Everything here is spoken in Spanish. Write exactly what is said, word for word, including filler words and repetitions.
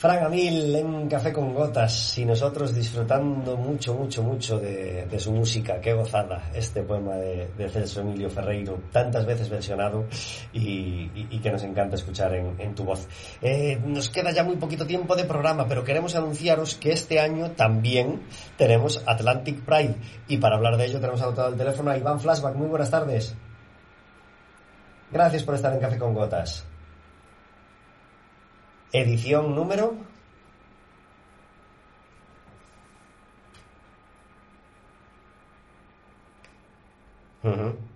Fran Amil en Café con Gotas y nosotros disfrutando mucho, mucho, mucho de, de su música. Qué gozada este poema de, de Celso Emilio Ferreiro, tantas veces versionado y, y, y que nos encanta escuchar en, en tu voz. Eh, nos queda ya muy poquito tiempo de programa, pero queremos anunciaros que este año también tenemos Atlantic Pride y para hablar de ello tenemos anotado el teléfono a Iván Flashback. Muy buenas tardes. Gracias por estar en Café con Gotas. Edición número... Uh-huh.